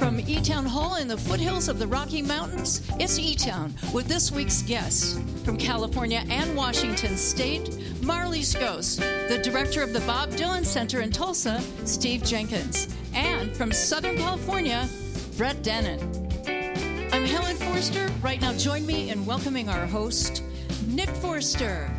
From E-Town Hall in the foothills of the Rocky Mountains, it's E-Town with this week's guests. From California and Washington State, Marley's Ghost, the director of the Bob Dylan Center in Tulsa, Steve Jenkins. And from Southern California, Brett Dennen. I'm Helen Forster. Right now, join me in welcoming our host, Nick Forster.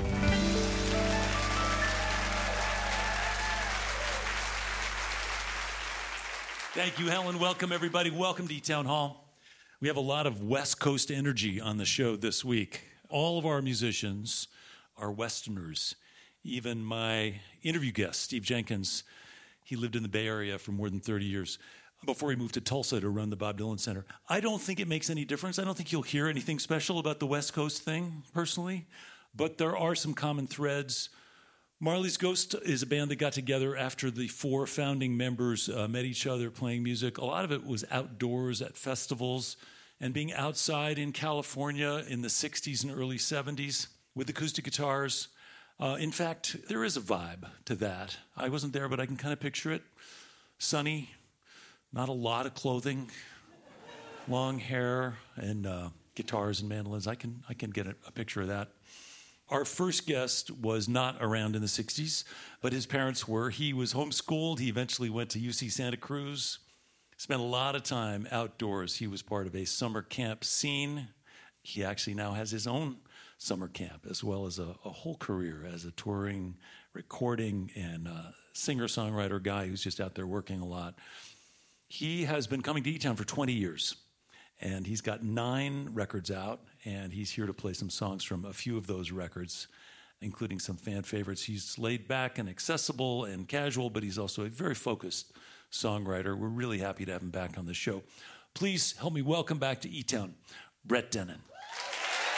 Thank you, Helen. Welcome, everybody. Welcome to E-Town Hall. We have a lot of West Coast energy on the show this week. All of our musicians are Westerners. Even my interview guest, Steve Jenkins, he lived in the Bay Area for more than 30 years before he moved to Tulsa to run the Bob Dylan Center. I don't think it makes any difference. I don't think you'll hear anything special about the West Coast thing, personally, but there are some common threads. Marley's Ghost is a band that got together after the four founding members met each other playing music. A lot of it was outdoors at festivals and being outside in California in the 60s and early 70s with acoustic guitars. In fact, there is a vibe to that. I wasn't there, but I can kind of picture it. Sunny, not a lot of clothing, long hair, and guitars and mandolins. I can get a picture of that. Our first guest was not around in the 60s, but his parents were. He was homeschooled. He eventually went to UC Santa Cruz, spent a lot of time outdoors. He was part of a summer camp scene. He actually now has his own summer camp, as well as a whole career as a touring, recording, and singer-songwriter guy who's just out there working a lot. He has been coming to E-Town for 20 years. And he's got 9 records out, and he's here to play some songs from a few of those records, including some fan favorites. He's laid back and accessible and casual, but he's also a very focused songwriter. We're really happy to have him back on the show. Please help me welcome back to E-Town, Brett Dennen.